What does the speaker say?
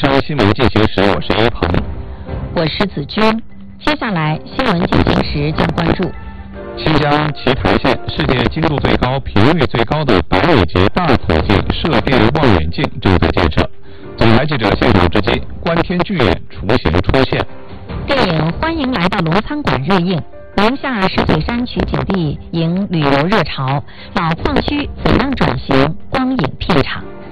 收新闻进行时，我是A鹏， 我是子君。接下来新闻进行时将关注新疆奇台县世界精度最高、频率最高的白尾节大口径射电望远镜正在建设。总台记者现场直击，观天巨眼雏形出现。 电影《欢迎来到龙餐馆》热映，宁夏石嘴山取景地迎旅游热潮，老矿区怎样转型？光影片场。